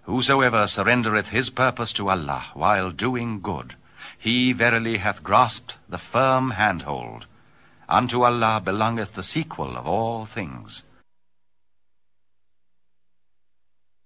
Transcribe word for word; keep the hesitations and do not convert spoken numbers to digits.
Whosoever surrendereth his purpose to Allah while doing good, he verily hath grasped the firm handhold. Unto Allah belongeth the sequel of all things.